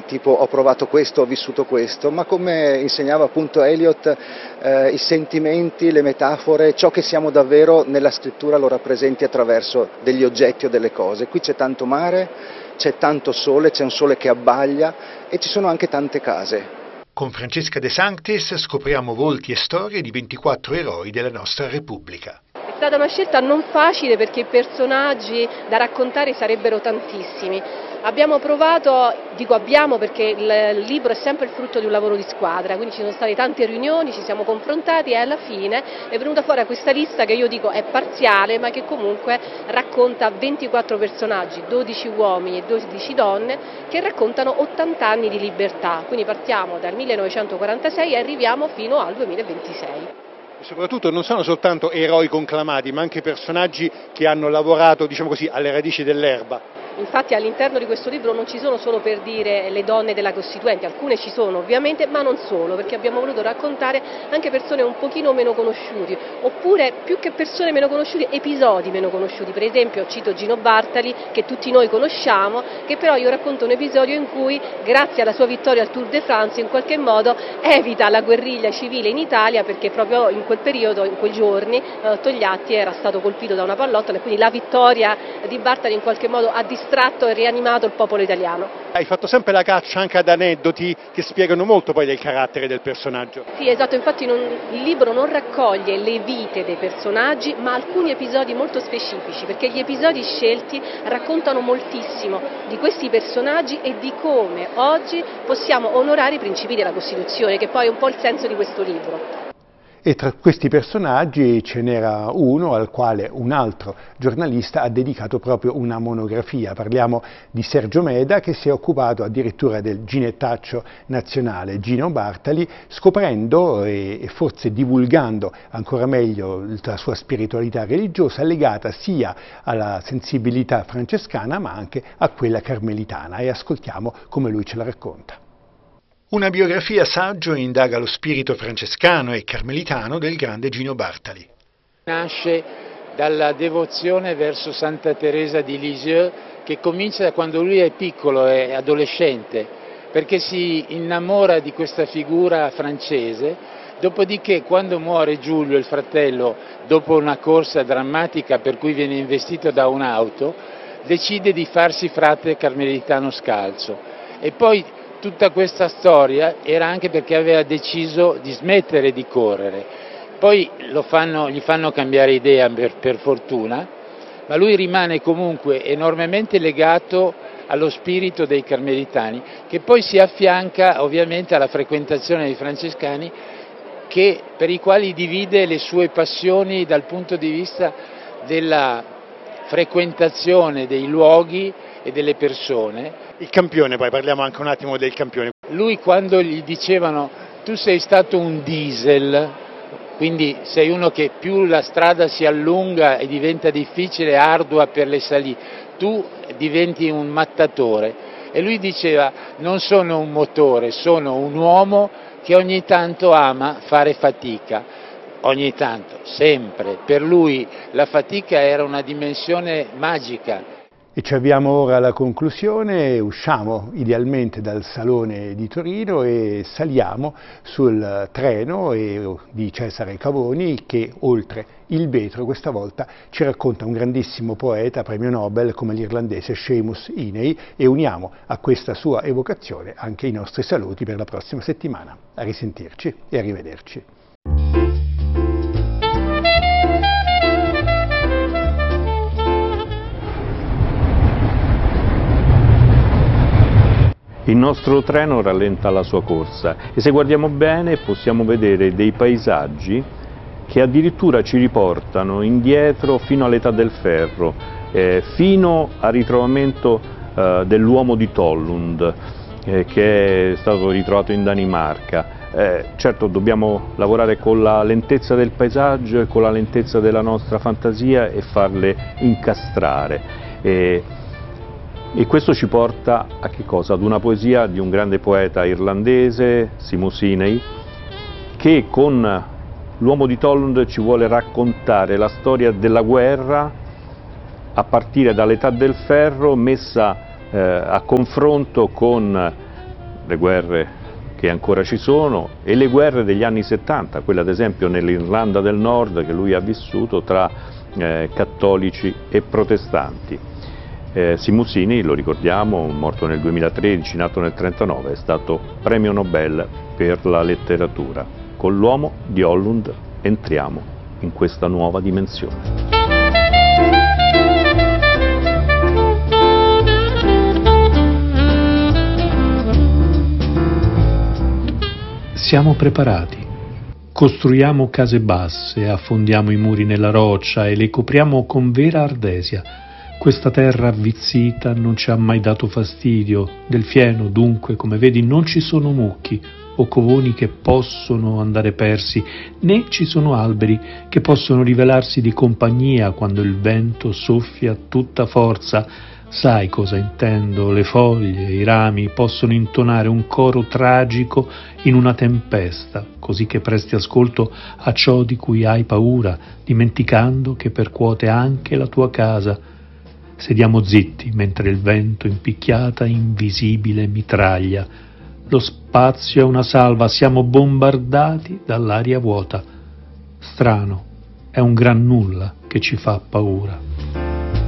tipo ho provato questo, ho vissuto questo, ma come insegnava appunto Eliot, i sentimenti, le metafore, ciò che siamo davvero nella scrittura lo rappresenti attraverso degli oggetti o delle cose. Qui c'è tanto mare, c'è tanto sole, c'è un sole che abbaglia e ci sono anche tante case. Con Francesca De Sanctis scopriamo volti e storie di 24 eroi della nostra Repubblica. È stata una scelta non facile perché i personaggi da raccontare sarebbero tantissimi. Abbiamo provato, dico abbiamo perché il libro è sempre il frutto di un lavoro di squadra, quindi ci sono state tante riunioni, ci siamo confrontati e alla fine è venuta fuori questa lista che io dico è parziale ma che comunque racconta 24 personaggi, 12 uomini e 12 donne che raccontano 80 anni di libertà, quindi partiamo dal 1946 e arriviamo fino al 2026. Soprattutto non sono soltanto eroi conclamati, ma anche personaggi che hanno lavorato, diciamo così, alle radici dell'erba. Infatti all'interno di questo libro non ci sono solo per dire le donne della Costituente, alcune ci sono ovviamente, ma non solo, perché abbiamo voluto raccontare anche persone un pochino meno conosciute, oppure più che persone meno conosciute, episodi meno conosciuti. Per esempio cito Gino Bartali, che tutti noi conosciamo, che però io racconto un episodio in cui, grazie alla sua vittoria al Tour de France, in qualche modo evita la guerriglia civile in Italia, perché proprio in quel periodo, in quei giorni, Togliatti era stato colpito da una pallottola e quindi la vittoria di Bartali in qualche modo ha distratto e rianimato il popolo italiano. Hai fatto sempre la caccia anche ad aneddoti che spiegano molto poi del carattere del personaggio. Sì, esatto, infatti il libro non raccoglie le vite dei personaggi, ma alcuni episodi molto specifici, perché gli episodi scelti raccontano moltissimo di questi personaggi e di come oggi possiamo onorare i principi della Costituzione, che poi è un po' il senso di questo libro. E tra questi personaggi ce n'era uno al quale un altro giornalista ha dedicato proprio una monografia. Parliamo di Sergio Meda, che si è occupato addirittura del ginettaccio nazionale Gino Bartali, scoprendo e forse divulgando ancora meglio la sua spiritualità religiosa legata sia alla sensibilità francescana ma anche a quella carmelitana. E ascoltiamo come lui ce la racconta. Una biografia saggio indaga lo spirito francescano e carmelitano del grande Gino Bartali. Nasce dalla devozione verso Santa Teresa di Lisieux, che comincia da quando lui è piccolo, è adolescente, perché si innamora di questa figura francese. Dopodiché, quando muore Giulio, il fratello, dopo una corsa drammatica per cui viene investito da un'auto, decide di farsi frate carmelitano scalzo. E poi tutta questa storia era anche perché aveva deciso di smettere di correre. Poi gli fanno cambiare idea per fortuna, ma lui rimane comunque enormemente legato allo spirito dei carmelitani, che poi si affianca ovviamente alla frequentazione dei francescani, per i quali divide le sue passioni dal punto di vista della frequentazione dei luoghi e delle persone. Il campione, poi parliamo anche un attimo del campione. Lui, quando gli dicevano tu sei stato un diesel, quindi sei uno che più la strada si allunga e diventa difficile e ardua per le salite, tu diventi un mattatore. E lui diceva non sono un motore, sono un uomo che ogni tanto ama fare fatica. Ogni tanto, sempre. Per lui la fatica era una dimensione magica. E ci avviamo ora alla conclusione, usciamo idealmente dal Salone di Torino e saliamo sul treno di Cesare Cavoni che, oltre il vetro, questa volta ci racconta un grandissimo poeta, premio Nobel, come l'irlandese Seamus Heaney, e uniamo a questa sua evocazione anche i nostri saluti per la prossima settimana. A risentirci e arrivederci. Il nostro treno rallenta la sua corsa e se guardiamo bene possiamo vedere dei paesaggi che addirittura ci riportano indietro fino all'età del ferro, fino al ritrovamento dell'uomo di Tollund, che è stato ritrovato in Danimarca. Certo, dobbiamo lavorare con la lentezza del paesaggio e con la lentezza della nostra fantasia e farle incastrare. E questo ci porta a che cosa? Ad una poesia di un grande poeta irlandese, Seamus Heaney, che con l'uomo di Tollund ci vuole raccontare la storia della guerra a partire dall'età del ferro, messa a confronto con le guerre che ancora ci sono e le guerre degli anni 70, quelle ad esempio nell'Irlanda del Nord che lui ha vissuto tra cattolici e protestanti. Simussini, lo ricordiamo, morto nel 2013, nato nel 1939, è stato premio Nobel per la letteratura. Con l'uomo di Hollund entriamo in questa nuova dimensione. Siamo preparati. Costruiamo case basse, affondiamo i muri nella roccia e le copriamo con vera ardesia. Questa terra avvizzita non ci ha mai dato fastidio. Del fieno, dunque, come vedi, non ci sono mucchi o covoni che possono andare persi, né ci sono alberi che possono rivelarsi di compagnia quando il vento soffia a tutta forza. Sai cosa intendo? Le foglie, i rami possono intonare un coro tragico in una tempesta, così che presti ascolto a ciò di cui hai paura, dimenticando che percuote anche la tua casa. Sediamo zitti mentre il vento in picchiata invisibile mitraglia. Lo spazio è una salva, siamo bombardati dall'aria vuota. Strano, è un gran nulla che ci fa paura.